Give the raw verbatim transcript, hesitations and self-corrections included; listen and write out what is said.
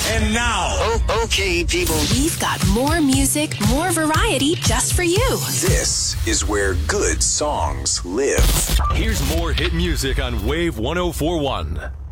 And now, Oh, okay, people. We've got more music, more variety just for you. This is where good songs live. Here's more hit music on Wave one oh four one.